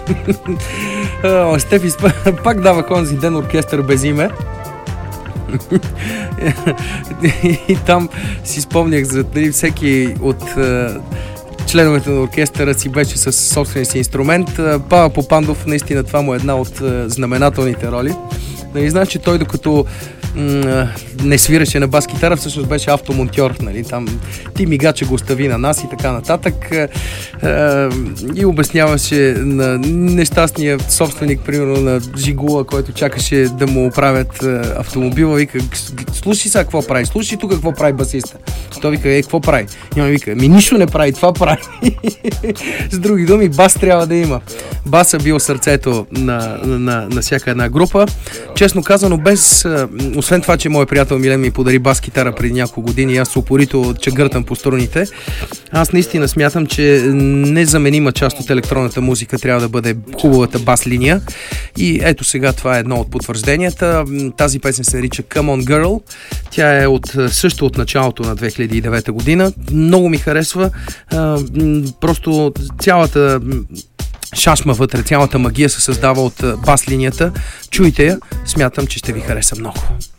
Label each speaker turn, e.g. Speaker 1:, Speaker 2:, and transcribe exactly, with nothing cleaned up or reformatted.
Speaker 1: Стефи пак дава онзи ден оркестър без име. И там си спомнях за дали всеки от членовете на оркестъра си беше със собствения си инструмент. Пава Попандов, наистина това му е една от знаменателните роли. Нали, значи той докато м- не свираше на бас-китара, всъщност беше автомонтьор. Нали, там ти мигаче го остави на нас и така нататък. Е, е, и обясняваше на нещастния собственик, примерно на Жигула, който чакаше да му оправят е, автомобила. Вика, слушай сега какво прави, слушай тук какво прави басиста. Той вика, е, какво прави? И он вика, ми нищо не прави, това прави. С други думи, бас трябва да има. Баса бил сърцето на, на, на, на всяка една група. Честно казано, без... Освен това, че моят приятел Милен ми подари бас-китара преди няколко години и аз упорито чегъртам по струните, аз наистина смятам, че незаменима част от електронната музика трябва да бъде хубавата бас-линия. И ето сега това е едно от потвържденията. Тази песен се нарича Come On Girl. Тя е от, също от началото на две хиляди и девета година. Много ми харесва. Просто цялата шашма вътре, цялата магия се създава от бас линията. Чуйте я, смятам, че ще ви хареса много.